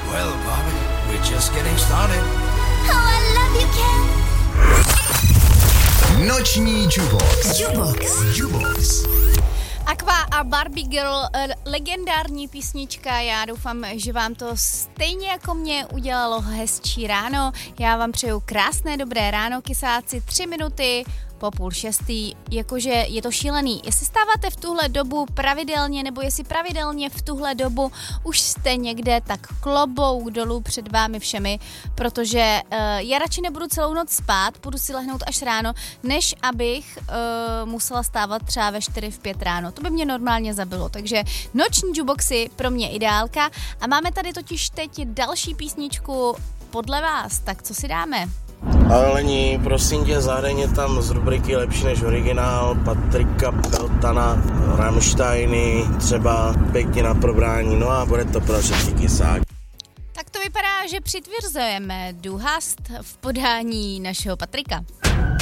Well, Bobby, we're just getting started. Oh, I love you, Ken. Noční Jubox. Aqua a Barbie Girl, legendární písnička, já doufám, že vám to stejně jako mě udělalo hezčí ráno. Já vám přeju krásné dobré ráno, kysáci, 3 minuty po 5:30, jakože je to šílený. Jestli stáváte v tuhle dobu pravidelně, nebo jestli pravidelně v tuhle dobu už jste někde, tak klobouk dolů před vámi všemi, protože já radši nebudu celou noc spát, budu si lehnout až ráno, než abych musela stávat třeba ve 4, v 5 ráno. To by mě normálně zabilo, takže noční juboxy pro mě ideálka a máme tady totiž teď další písničku podle vás, tak co si dáme? Ale Lení, prosím tě, zahraj mě tam z rubriky Lepší než originál, Patrika Peltana, Rammsteiny, třeba pěkně na probrání, no a bude to pro všechny kysáky. Tak to vypadá, že přitvrzujeme Du hast v podání našeho Patrika.